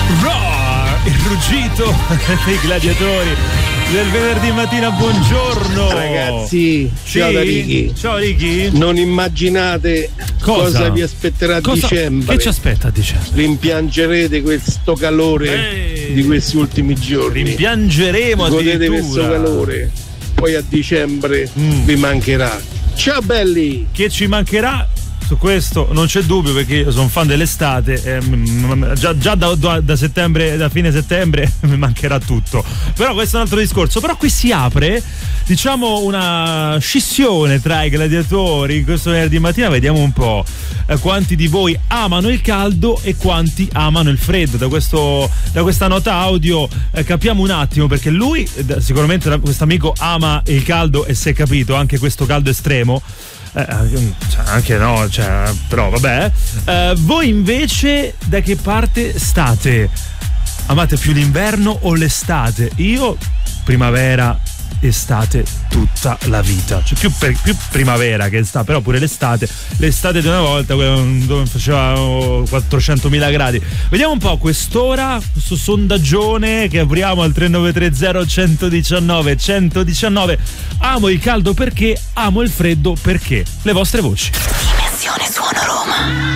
Roar, il ruggito dei gladiatori del venerdì mattina. Buongiorno ragazzi, sì? Ciao da Ricky. Ciao Ricky. Non immaginate cosa vi aspetterà a dicembre. Che ci aspetta a dicembre? Rimpiangerete questo calore di questi ultimi giorni. Rimpiangeremo godete addirittura questo calore, poi a dicembre vi mancherà. Ciao belli. Che ci mancherà? Su questo non c'è dubbio, perché io sono fan dell'estate, già da settembre, da fine settembre mi mancherà tutto, però questo è un altro discorso. Però qui si apre, diciamo, una scissione tra i gladiatori in questo venerdì mattina. Vediamo un po' quanti di voi amano il caldo e quanti amano il freddo. Da questa nota audio capiamo un attimo, perché lui sicuramente, questo amico, ama il caldo e si è capito anche questo caldo estremo. Anche no, però vabbè. Voi invece da che parte state? Amate più l'inverno o l'estate? Io primavera, estate tutta la vita, cioè più primavera che estate, però pure l'estate di una volta, dove faceva 400.000 gradi. Vediamo un po' quest'ora, questo sondaggione che apriamo al 3930 119 119. Amo il caldo perché, amo il freddo perché. Le vostre voci. Dimensione Suono Roma.